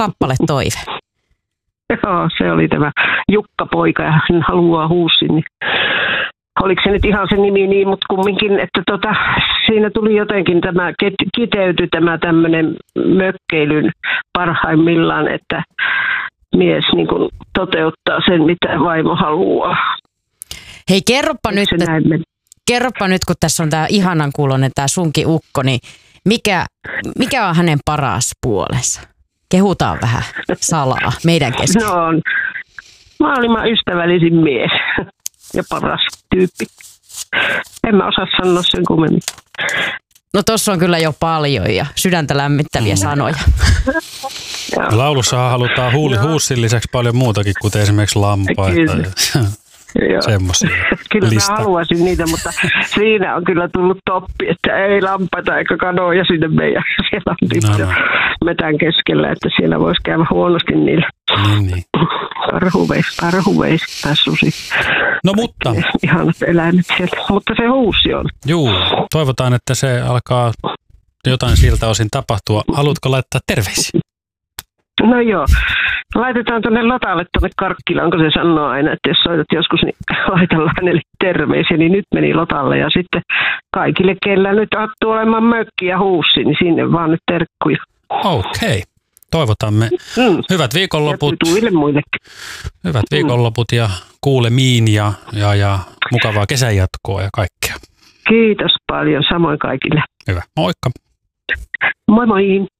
kappale toive? Joo, se oli tämä Jukka-poika ja hän haluaa huussin. Niin oliko se nyt ihan se nimi niin, mutta kumminkin, että siinä tuli jotenkin tämä, kiteytyi tämä tämmöinen mökkeilyn parhaimmillaan, että mies niin kuin toteuttaa sen, mitä vaimo haluaa. Hei, kerropa nyt, kun tässä on tämä ihanan kuuloinen tämä sunkin ukko, niin mikä on hänen paras puolensa? Kehutaan vähän salaa meidän kesken. No on maailman ystävällisin mies ja paras tyyppi. En mä osaa sanoa sen kummemmin. No tossa on kyllä jo paljon ja sydäntä lämmittäviä sanoja. Laulussahan halutaan huussin lisäksi paljon muutakin, kuten esimerkiksi lampaita ja semmoisia. Kyllä mä haluaisin niitä, mutta siinä on kyllä tullut toppi, että ei lampaita eikä kanoja sinne meidän. Siellä on metän keskellä, että siellä voisi käydä huonosti niillä. Niin. Karhuveista tai susi. No mutta. Ihanat eläimet sieltä, mutta se huussi on. Juu, toivotaan, että se alkaa jotain siltä osin tapahtua. Haluatko laittaa terveisiä? No joo. Laitetaan tuonne Lotalle, tuonne Karkkilaan, kun se sanoo aina, että jos soitat joskus, niin laitellaan hänelle terveisiä. Niin nyt meni Lotalle ja sitten kaikille, kellä nyt sattuu olemaan mökki ja huussi, niin sinne vaan nyt terkkuja. Okei. Toivotamme hyvät viikonloput. Ja muillekin. Hyvät viikonloput ja kuulemiin ja mukavaa kesänjatkoa ja kaikkea. Kiitos paljon, samoin kaikille. Hyvä. Moikka. Moi moi.